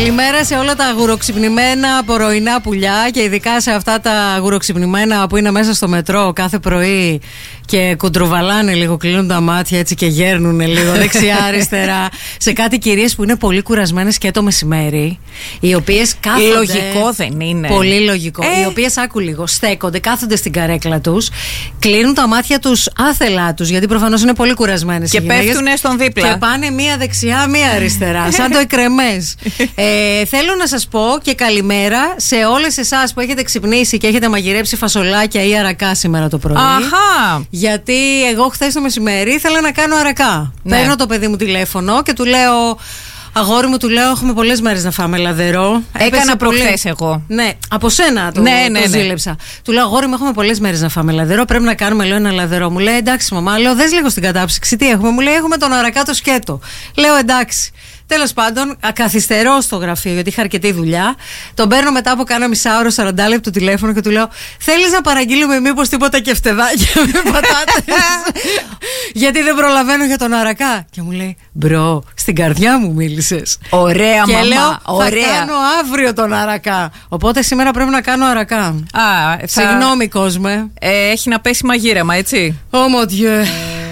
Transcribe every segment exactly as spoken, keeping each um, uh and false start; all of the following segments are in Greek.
Καλημέρα σε όλα τα αγουροξυπνημένα πρωινά πουλιά και ειδικά σε αυτά τα αγουροξυπνημένα που είναι μέσα στο μετρό κάθε πρωί και κουντρουβαλάνε λίγο, κλείνουν τα μάτια έτσι και γέρνουν λίγο δεξιά-αριστερά. Σε κάτι κυρίες που είναι πολύ κουρασμένες και το μεσημέρι, οι οποίες κάθονται. Λογικό δεν είναι? Πολύ λογικό. Ε. Οι οποίες, άκου λίγο, στέκονται, κάθονται στην καρέκλα τους, κλείνουν τα μάτια τους άθελά τους, γιατί προφανώς είναι πολύ κουρασμένες. Και πέφτουνε στον δίπλα. Και πάνε μία δεξιά, μία αριστερά, σαν το εκρεμές. ε, θέλω να σας πω και καλημέρα σε όλες εσάς που έχετε ξυπνήσει και έχετε μαγειρέψει φασολάκια ή αρακά σήμερα το πρωί. Αχα. Γιατί εγώ χθες το μεσημέρι ήθελα να κάνω αρακά. Ναι. Παίρνω το παιδί μου τηλέφωνο και του λέω, αγόρι μου, του λέω, έχουμε πολλές μέρες να φάμε λαδερό. Έκανα προχθές πολύ... εγώ. Ναι, από σένα το, ναι, ναι, το ναι. ζήλεψα. Του λέω, αγόρι μου, έχουμε πολλές μέρες να φάμε λαδερό. Πρέπει να κάνουμε, λέω, ένα λαδερό. Μου λέει, εντάξει, μαμά, λέω, δες λίγο στην κατάψυξη. Τι έχουμε? Μου λέει, έχουμε τον αρακά το σκέτο. Λέω, εντάξει. Τέλος πάντων, καθυστερώ στο γραφείο γιατί είχα αρκετή δουλειά. Τον παίρνω μετά από κάνα μισάωρο, σαράντα λεπτό τηλέφωνο και του λέω: θέλεις να παραγγείλουμε μήπως τίποτα κεφτεδάκια με πατάτες? Γιατί δεν προλαβαίνω για τον αρακά. Και μου λέει: μπρο, στην καρδιά μου μίλησες. Ωραία, και μαμά. Λέω, ωραία. Θα κάνω αύριο τον αρακά. Οπότε σήμερα πρέπει να κάνω αρακά. Α, θα... Συγγνώμη, κόσμε. Ε, έχει να πέσει μαγείρεμα, έτσι. Ω mon Dieu.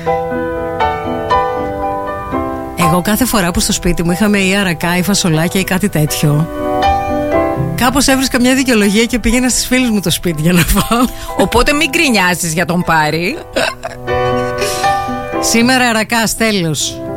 Εγώ κάθε φορά που στο σπίτι μου είχαμε ή αρακά ή φασολάκια ή κάτι τέτοιο, κάπως έβρισκα μια δικαιολογία και πήγαινα στις φίλες μου το σπίτι για να φάω. Οπότε μην γκρινιάζεις για τον Πάρη. Σήμερα αρακάς, τέλος.